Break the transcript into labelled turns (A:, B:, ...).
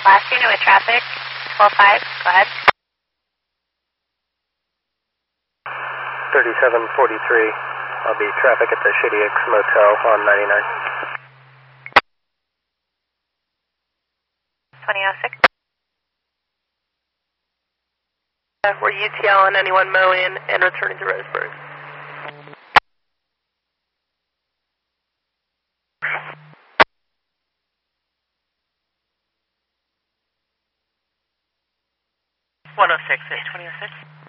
A: Last unit with traffic, 12-5, go ahead.
B: 3743, I'll be traffic at the Shady X Motel on 99.
A: 2006.
C: We're UTL on anyone mowing and returning to Roseburg.
D: #106 at 2006.